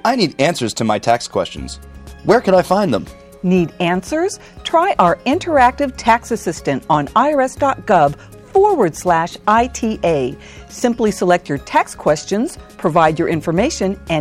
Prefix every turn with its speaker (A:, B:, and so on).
A: I need answers to my tax questions. Where can I find them?
B: Need answers? Try our interactive tax assistant on irs.gov/ITA. Simply select your tax questions, provide your information, and